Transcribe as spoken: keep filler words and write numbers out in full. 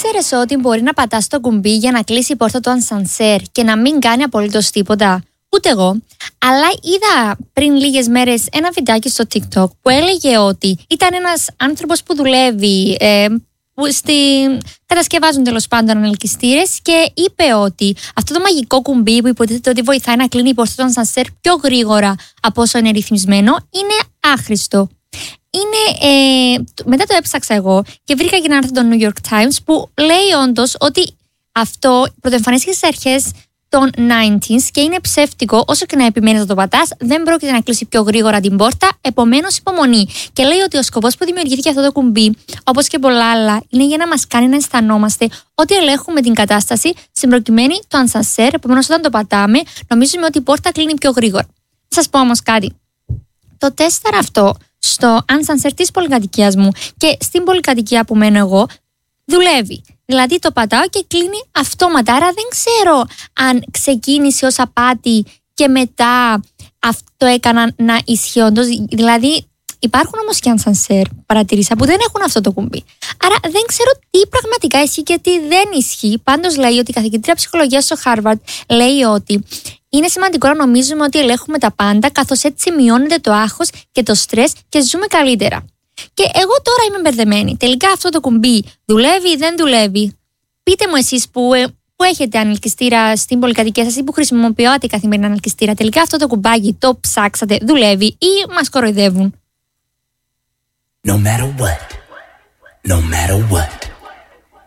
Ήξερες ότι μπορεί να πατάς το κουμπί για να κλείσει η πόρτα του ασανσέρ και να μην κάνει απολύτως τίποτα? Ούτε εγώ. Αλλά είδα πριν λίγες μέρες ένα βιντεάκι στο TikTok που έλεγε ότι ήταν ένας άνθρωπος που δουλεύει, ε, που στη... κατασκευάζουν τέλος πάντων ανελκυστήρες, και είπε ότι αυτό το μαγικό κουμπί που υποτίθεται ότι βοηθάει να κλείνει η πόρτα του ασανσέρ πιο γρήγορα από όσο είναι ρυθμισμένο είναι άχρηστο. Είναι, ε, μετά το έψαξα εγώ και βρήκα και ένα άρθρο των New York Times που λέει όντως ότι αυτό πρωτοεμφανίστηκε στις αρχές των ενενήντα και είναι ψεύτικο. Όσο και να επιμένεις να το πατάς, δεν πρόκειται να κλείσει πιο γρήγορα την πόρτα, επομένως υπομονή. Και λέει ότι ο σκοπός που δημιουργήθηκε αυτό το κουμπί, όπως και πολλά άλλα, είναι για να μας κάνει να αισθανόμαστε ότι ελέγχουμε την κατάσταση, συμπροκειμένη το ασανσέρ. Επομένως, όταν το πατάμε, νομίζουμε ότι η πόρτα κλείνει πιο γρήγορα. Θα σας πω όμως κάτι. Το τέσταρα αυτό στο ασανσέρ της πολυκατοικίας μου και στην πολυκατοικία που μένω εγώ δουλεύει. Δηλαδή το πατάω και κλείνει αυτόματα. Άρα δεν ξέρω αν ξεκίνησε ως απάτη και μετά αυτό έκαναν να ισχύει όντως. Δηλαδή υπάρχουν όμως και ασανσέρ, παρατηρήσα, που δεν έχουν αυτό το κουμπί. Άρα δεν ξέρω τι πραγματικά ισχύει και τι δεν ισχύει. Πάντως λέει ότι η καθηγήτρια ψυχολογίας στο Harvard λέει ότι είναι σημαντικό να νομίζουμε ότι ελέγχουμε τα πάντα, καθώς έτσι μειώνεται το άγχος και το στρες και ζούμε καλύτερα. Και εγώ τώρα είμαι μπερδεμένη. Τελικά αυτό το κουμπί δουλεύει ή δεν δουλεύει? Πείτε μου εσείς που, που έχετε ανελκυστήρα στην πολυκατοικία σας ή που χρησιμοποιάτε καθημερινά ανελκυστήρα, τελικά αυτό το κουμπάκι το ψάξατε, δουλεύει ή μας κοροϊδεύουν? No matter what, no matter what.